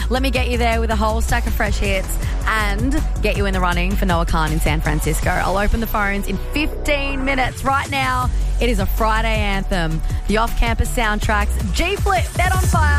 Let me get you there with a whole stack of fresh hits and get you in the running for Noah Khan in San Francisco. I'll open the phones in 15 minutes. Right now, it is a Friday anthem. The off-campus soundtracks, G-Flip, Bet on Fire.